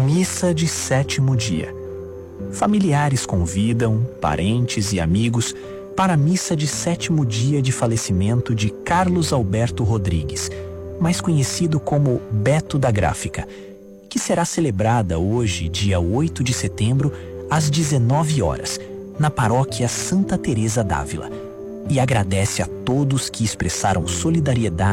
Missa de sétimo dia. Familiares convidam parentes e amigos para a missa de sétimo dia de falecimento de Carlos Alberto Rodrigues, mais conhecido como Beto da Gráfica, que será celebrada hoje, dia 8 de setembro, às 19 horas, na paróquia Santa Teresa d'Ávila, e agradece a todos que expressaram solidariedade